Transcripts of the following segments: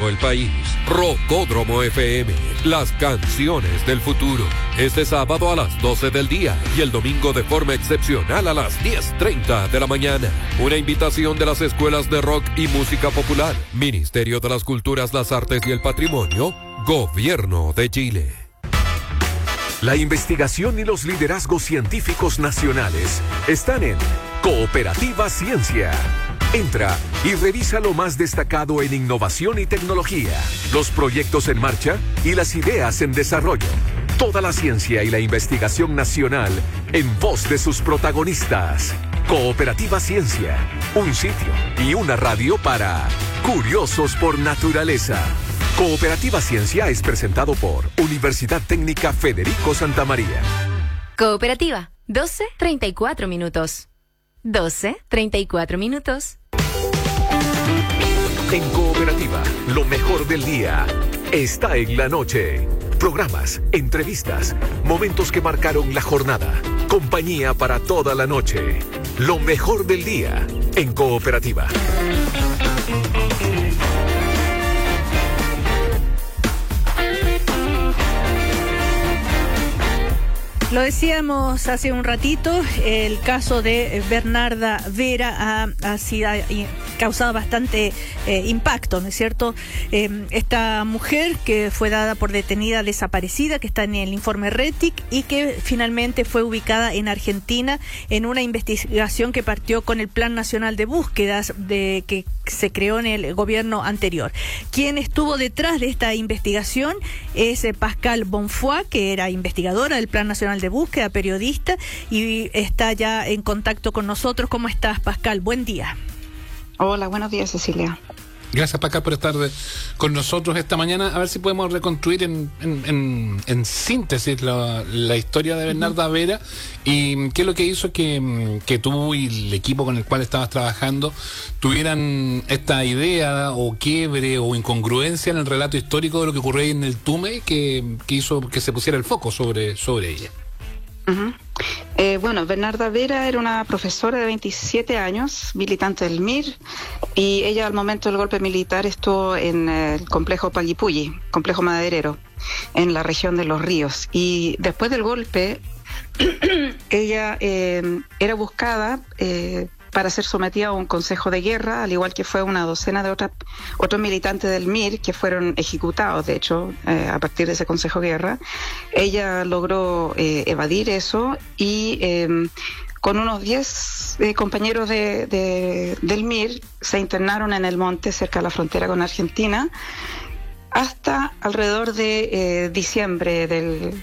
todo el país. Rocódromo FM, las canciones del futuro. Este sábado a las 12 del día y el domingo de forma excepcional a las 10:30 de la mañana. Una invitación de las escuelas de rock y música popular. Ministerio de las Culturas, las Artes y el Patrimonio. Gobierno de Chile. La investigación y los liderazgos científicos nacionales están en Cooperativa Ciencia. Entra y revisa lo más destacado en innovación y tecnología, los proyectos en marcha y las ideas en desarrollo. Toda la ciencia y la investigación nacional en voz de sus protagonistas. Cooperativa Ciencia, un sitio y una radio para curiosos por naturaleza. Cooperativa Ciencia es presentado por Universidad Técnica Federico Santa María. Cooperativa, 12:34 minutos. 12:34 minutos. En Cooperativa, lo mejor del día está en la noche. Programas, entrevistas, momentos que marcaron la jornada. Compañía para toda la noche. Lo mejor del día en Cooperativa. Lo decíamos hace un ratito, el caso de Bernarda Vera ha causado bastante impacto, ¿no es cierto? Esta mujer que fue dada por detenida desaparecida, que está en el informe RETIC y que finalmente fue ubicada en Argentina en una investigación que partió con el Plan Nacional de Búsquedas que se creó en el gobierno anterior. Quien estuvo detrás de esta investigación es Pascal Bonfoy, que era investigadora del Plan Nacional de Búsqueda, periodista, y está ya en contacto con nosotros. ¿Cómo estás, Pascal? Buen día. Hola, buenos días, Cecilia. Gracias, Pascal, por estar con nosotros esta mañana. A ver si podemos reconstruir en síntesis la historia de Bernarda Vera y qué es lo que hizo que tú y el equipo con el cual estabas trabajando tuvieran esta idea o quiebre o incongruencia en el relato histórico de lo que ocurrió ahí en el Tume que hizo que se pusiera el foco sobre ella. Uh-huh. Bueno, Bernarda Vera era una profesora de 27 años, militante del MIR, y ella al momento del golpe militar estuvo en el complejo Pallipulli, complejo maderero, en la región de Los Ríos. Y después del golpe, ella era buscada para ser sometida a un consejo de guerra, al igual que fue una docena de otros militantes del MIR que fueron ejecutados, de hecho, a partir de ese consejo de guerra. Ella logró evadir eso y con unos 10 compañeros del MIR se internaron en el monte cerca de la frontera con Argentina hasta alrededor de diciembre del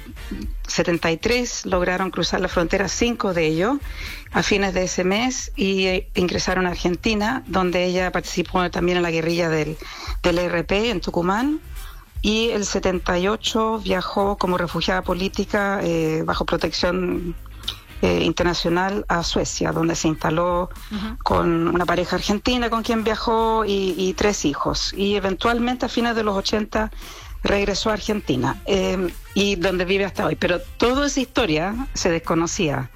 73. Lograron cruzar la frontera 5 de ellos a fines de ese mes y ingresaron a Argentina, donde ella participó también en la guerrilla del ERP en Tucumán, y el 78 viajó como refugiada política bajo protección internacional a Suecia, donde se instaló con una pareja argentina con quien viajó y 3 hijos, y eventualmente a fines de los 80 regresó a Argentina y donde vive hasta hoy. Pero toda esa historia se desconocía,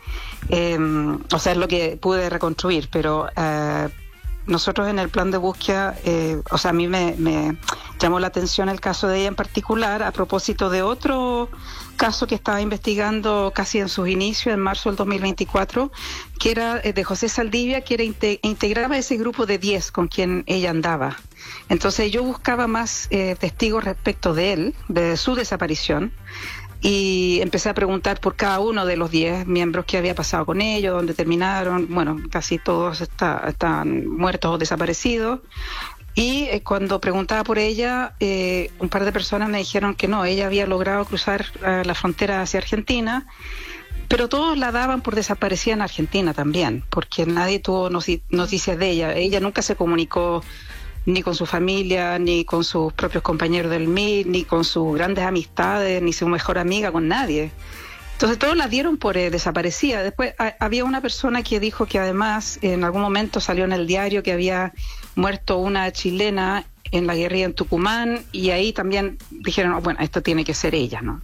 o sea, es lo que pude reconstruir, pero nosotros en el plan de búsqueda, o sea, a mí me llamó la atención el caso de ella en particular a propósito de otro caso que estaba investigando casi en sus inicios, en marzo del 2024, que era de José Saldivia, que integraba ese grupo de 10 con quien ella andaba. Entonces yo buscaba más testigos respecto de él, de su desaparición, y empecé a preguntar por cada uno de los 10 miembros qué había pasado con ellos, dónde terminaron. Bueno, casi todos están muertos o desaparecidos. Y cuando preguntaba por ella, un par de personas me dijeron que no, ella había logrado cruzar la frontera hacia Argentina, pero todos la daban por desaparecida en Argentina también, porque nadie tuvo noticias de ella. Ella nunca se comunicó ni con su familia, ni con sus propios compañeros del MIR, ni con sus grandes amistades, ni su mejor amiga, con nadie. Entonces todos la dieron por desaparecida. Después había una persona que dijo que además en algún momento salió en el diario que había muerto una chilena en la guerrilla en Tucumán, y ahí también dijeron, oh, bueno, esto tiene que ser ella, ¿no?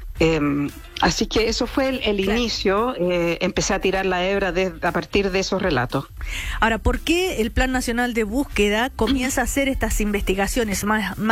Así que eso fue el inicio. Empecé a tirar la hebra a partir de esos relatos. Ahora, ¿por qué el Plan Nacional de Búsqueda comienza a hacer estas investigaciones más